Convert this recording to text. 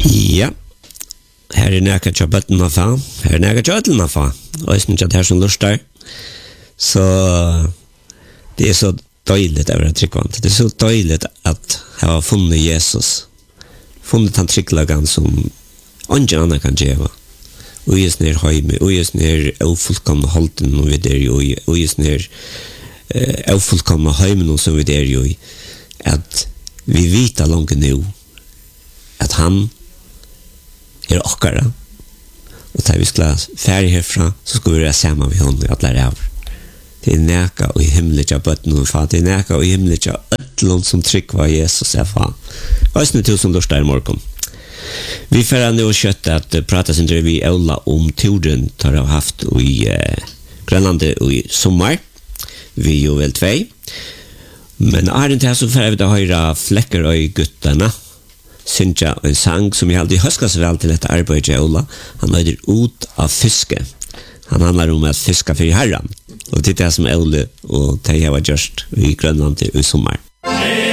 Ja, her nækka tja bøtten av fa, her nækka tja ødelen av fa, og jeg synes at her som lustar, så det så døyligt over at tryggvant, det så døyligt at jeg har funnet Jesus, funnet han trygglagan som ingen annan kan gjeva, og just nere heime, og just nere ofullkomna holden og vi der jo, og just nere ofullkomna heimen som vi der jo, at vi vita langt nu, at han okkara, og da vi skal færre herfra, så skal vi være sammen med hånden at lære av. Det næka og i himmelig av bøtten og fa, det næka og i himmelig av ødlån som tryggva Jesus fa. Og jeg til som lørdag i morgen. Vi får nå kjøtte at prata sin drev i Aula om turen tar av haft i Grønlandet i sommar. Vi jo vel 2. Men er det så får vi da høyre flekker og guttarna. Syntja en sang som jeg aldri høska seg vel til dette arbeidet i Aula. Han løyder ut av fiske. Han handlar om at fiska for herran. Og det er det som Aula og det jeg var gjørst i Grønlandet i sommar.